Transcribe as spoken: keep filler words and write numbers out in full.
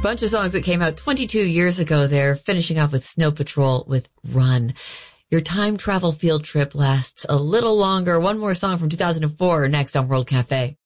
Bunch of songs that came out twenty-two years ago there, finishing off with Snow Patrol with Run. Your time travel field trip lasts a little longer. One more song from two thousand four next on World Cafe.